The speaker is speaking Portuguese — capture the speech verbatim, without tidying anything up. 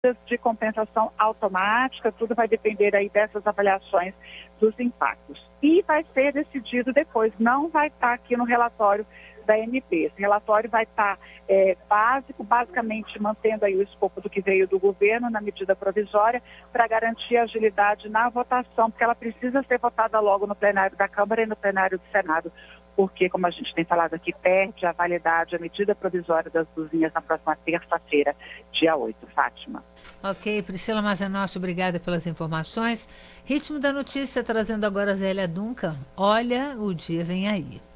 de compensação automática, tudo vai depender aí dessas avaliações dos impactos. E vai ser decidido depois, não vai estar aqui no relatório da M P. Esse relatório vai estar é, básico, basicamente mantendo aí o escopo do que veio do governo na medida provisória para garantir a agilidade na votação, porque ela precisa ser votada logo no plenário da Câmara e no plenário do Senado, porque, como a gente tem falado aqui, perde a validade a medida provisória das luzinhas na próxima terça-feira, dia oito. Fátima. Ok, Priscila Mazanossi, obrigada pelas informações. Ritmo da notícia, trazendo agora a Zélia Duncan. Olha, o dia vem aí.